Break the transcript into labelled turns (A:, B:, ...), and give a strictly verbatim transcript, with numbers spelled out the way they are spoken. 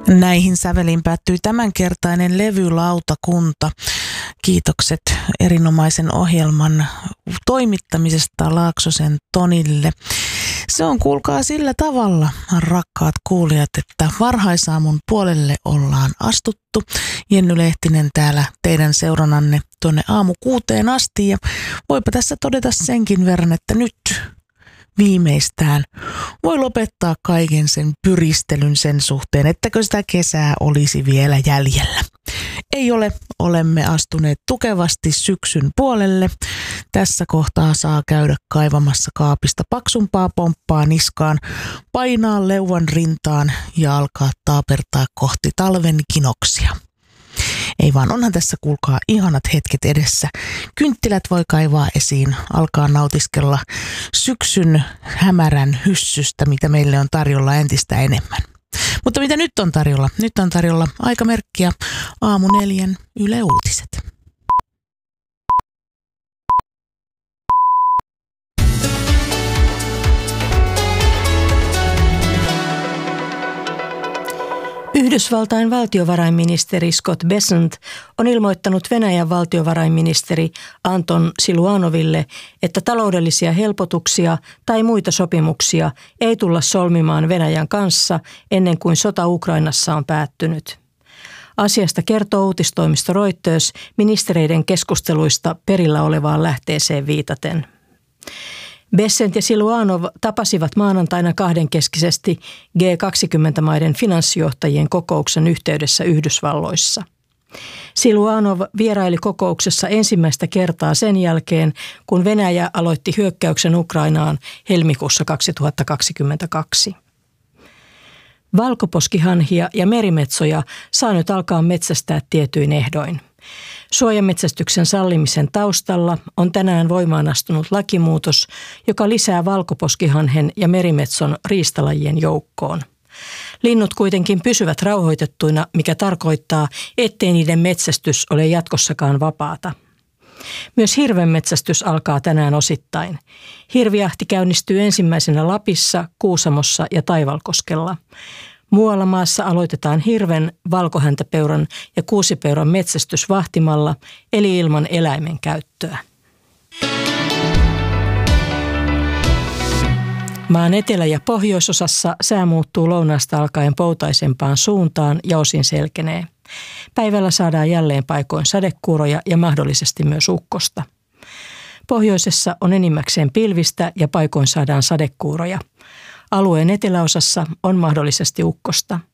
A: Näihin säveliin päättyi tämänkertainen levylautakunta. Kiitokset erinomaisen ohjelman toimittamisesta Laaksosen Tonille. Se on, kuulkaa, sillä tavalla, rakkaat kuulijat, että varhaisaamun puolelle ollaan astuttu. Jenny Lehtinen täällä teidän seurannanne tuonne aamu kuuteen asti. Ja voipa tässä todeta senkin verran, että nyt viimeistään voi lopettaa kaiken sen pyristelyn sen suhteen, ettäkö sitä kesää olisi vielä jäljellä. Ei ole, olemme astuneet tukevasti syksyn puolelle. Tässä kohtaa saa käydä kaivamassa kaapista paksumpaa pomppaa niskaan, painaa leuan rintaan ja alkaa taapertaa kohti talven kinoksia. Ei vaan, onhan tässä, kuulkaa, ihanat hetket edessä. Kynttilät voi kaivaa esiin, alkaa nautiskella syksyn hämärän hyssystä, mitä meille on tarjolla entistä enemmän. Mutta mitä nyt on tarjolla? Nyt on tarjolla aikamerkkiä aamu neljän Yle Uutiset.
B: Yhdysvaltain valtiovarainministeri Scott Bessent on ilmoittanut Venäjän valtiovarainministeri Anton Siluanoville, että taloudellisia helpotuksia tai muita sopimuksia ei tulla solmimaan Venäjän kanssa ennen kuin sota Ukrainassa on päättynyt. Asiasta kertoo uutistoimisto Reuters ministereiden keskusteluista perillä olevaan lähteeseen viitaten. Bessent ja Siluanov tapasivat maanantaina kahdenkeskisesti G kaksikymmentä-maiden finanssijohtajien kokouksen yhteydessä Yhdysvalloissa. Siluanov vieraili kokouksessa ensimmäistä kertaa sen jälkeen, kun Venäjä aloitti hyökkäyksen Ukrainaan helmikuussa kaksituhattakaksikymmentäkaksi. Valkoposkihanhia ja merimetsoja saa nyt alkaa metsästää tietyin ehdoin. Suojametsästyksen sallimisen taustalla on tänään voimaan astunut lakimuutos, joka lisää valkoposkihanhen ja merimetson riistalajien joukkoon. Linnut kuitenkin pysyvät rauhoitettuina, mikä tarkoittaa, ettei niiden metsästys ole jatkossakaan vapaata. Myös hirvenmetsästys alkaa tänään osittain. Hirvijahti käynnistyy ensimmäisenä Lapissa, Kuusamossa ja Taivalkoskella. Muualla maassa aloitetaan hirven, valkohäntäpeuran ja kuusipeuran metsästys vahtimalla, eli ilman eläimen käyttöä. Maan etelä- ja pohjoisosassa sää muuttuu lounaasta alkaen poutaisempaan suuntaan ja osin selkenee. Päivällä saadaan jälleen paikoin sadekuuroja ja mahdollisesti myös ukkosta. Pohjoisessa on enimmäkseen pilvistä ja paikoin saadaan sadekuuroja. Alueen eteläosassa on mahdollisesti ukkosta.